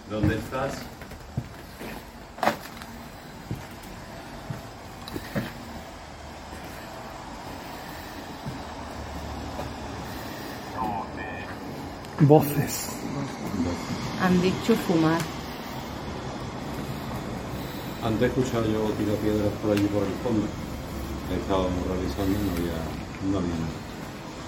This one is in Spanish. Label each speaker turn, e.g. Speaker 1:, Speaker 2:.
Speaker 1: ¿Dónde estás?
Speaker 2: Voces.
Speaker 3: Han dicho fumar.
Speaker 1: Antes he escuchado yo tirar piedras por allí por el fondo. Estábamos revisando y no había nada.